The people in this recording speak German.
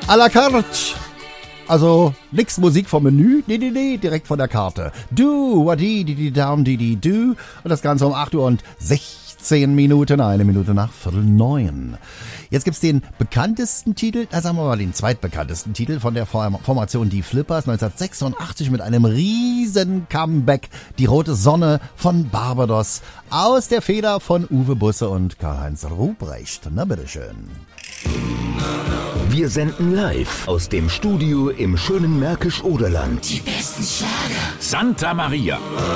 à la carte. Also nix Musik vom Menü, nee, direkt von der Karte. Do, wadi, di down, di do. Und das Ganze um 8 Uhr und 16 Minuten, 1 Minute nach 8:45. Jetzt gibt's den bekanntesten Titel, sagen wir mal den zweitbekanntesten Titel von der Formation Die Flippers 1986 mit einem riesen Comeback. Die rote Sonne von Barbados aus der Feder von Uwe Busse und Karl-Heinz Ruprecht. Na bitteschön. Wir senden live aus dem Studio im schönen Märkisch-Oderland. Die besten Schlager. Santa Maria.